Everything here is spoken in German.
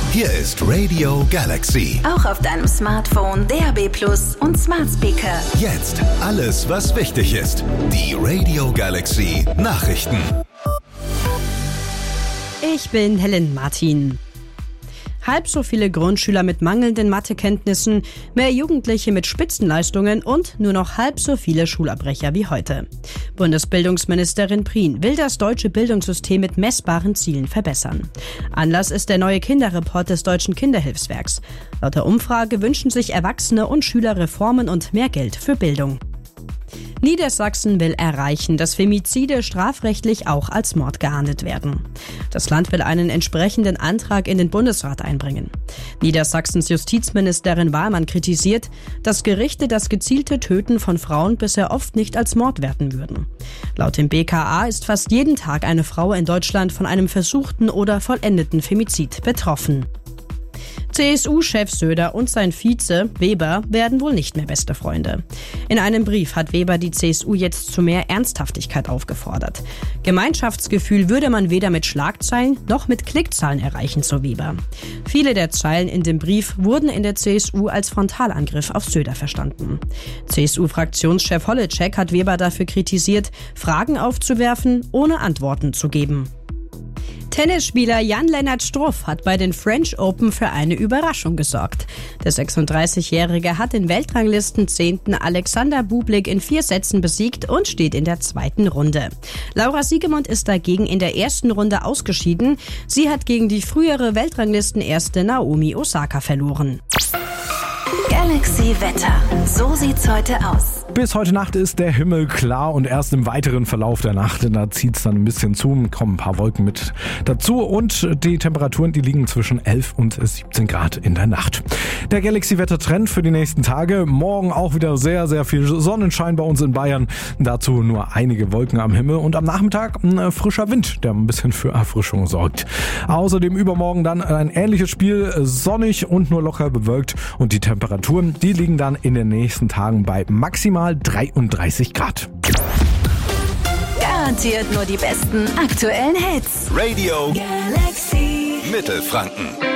Hier ist Radio Galaxy. Auch auf deinem Smartphone, DAB+ und Smart Speaker. Jetzt alles, was wichtig ist. Die Radio Galaxy Nachrichten. Ich bin Helen Martin. Halb so viele Grundschüler mit mangelnden Mathekenntnissen, mehr Jugendliche mit Spitzenleistungen und nur noch halb so viele Schulabbrecher wie heute. Bundesbildungsministerin Prien will das deutsche Bildungssystem mit messbaren Zielen verbessern. Anlass ist der neue Kinderreport des Deutschen Kinderhilfswerks. Laut der Umfrage wünschen sich Erwachsene und Schüler Reformen und mehr Geld für Bildung. Niedersachsen will erreichen, dass Femizide strafrechtlich auch als Mord geahndet werden. Das Land will einen entsprechenden Antrag in den Bundesrat einbringen. Niedersachsens Justizministerin Wahlmann kritisiert, dass Gerichte das gezielte Töten von Frauen bisher oft nicht als Mord werten würden. Laut dem BKA ist fast jeden Tag eine Frau in Deutschland von einem versuchten oder vollendeten Femizid betroffen. CSU-Chef Söder und sein Vize Weber werden wohl nicht mehr beste Freunde. In einem Brief hat Weber die CSU jetzt zu mehr Ernsthaftigkeit aufgefordert. Gemeinschaftsgefühl würde man weder mit Schlagzeilen noch mit Klickzahlen erreichen, so Weber. Viele der Zeilen in dem Brief wurden in der CSU als Frontalangriff auf Söder verstanden. CSU-Fraktionschef Holleczek hat Weber dafür kritisiert, Fragen aufzuwerfen, ohne Antworten zu geben. Tennisspieler Jan-Lennart Struff hat bei den French Open für eine Überraschung gesorgt. Der 36-Jährige hat den Weltranglisten-10. Alexander Bublik in 4 Sätzen besiegt und steht in der 2. Runde. Laura Siegemund ist dagegen in der ersten Runde ausgeschieden. Sie hat gegen die frühere Weltranglisten-Erste Naomi Osaka verloren. Galaxy Wetter. So sieht's heute aus. Bis heute Nacht ist der Himmel klar und erst im weiteren Verlauf der Nacht, da zieht es dann ein bisschen zu, kommen ein paar Wolken mit dazu und die Temperaturen, die liegen zwischen 11 und 17 Grad in der Nacht. Der Galaxy-Wetter-Trend für die nächsten Tage. Morgen auch wieder sehr, sehr viel Sonnenschein bei uns in Bayern. Dazu nur einige Wolken am Himmel und am Nachmittag ein frischer Wind, der ein bisschen für Erfrischung sorgt. Außerdem übermorgen dann ein ähnliches Spiel, sonnig und nur locker bewölkt und die Temperaturen, die liegen dann in den nächsten Tagen bei maximal 33 Grad. Garantiert nur die besten aktuellen Hits. Radio Galaxy Mittelfranken.